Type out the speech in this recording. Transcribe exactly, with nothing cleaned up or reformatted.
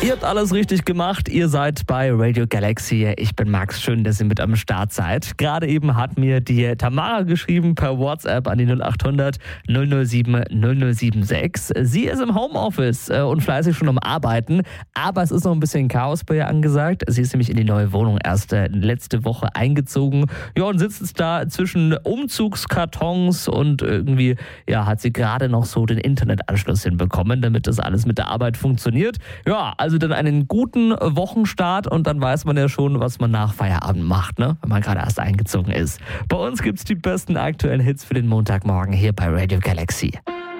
Ihr habt alles richtig gemacht. Ihr seid bei Radio Galaxy. Ich bin Max. Schön, dass ihr mit am Start seid. Gerade eben hat mir die Tamara geschrieben per WhatsApp an die null acht hundert null null sieben null null sieben sechs. Sie ist im Homeoffice und fleißig schon am Arbeiten. Aber es ist noch ein bisschen Chaos bei ihr angesagt. Sie ist nämlich in die neue Wohnung erst letzte Woche eingezogen. Ja, und sitzt jetzt da zwischen Umzugskartons und irgendwie, ja, hat sie gerade noch so den Internetanschluss hinbekommen, damit das alles mit der Arbeit funktioniert. Ja, also dann einen guten Wochenstart und dann weiß man ja schon, was man nach Feierabend macht, ne? Wenn man gerade erst eingezogen ist. Bei uns gibt's die besten aktuellen Hits für den Montagmorgen hier bei Radio Galaxy.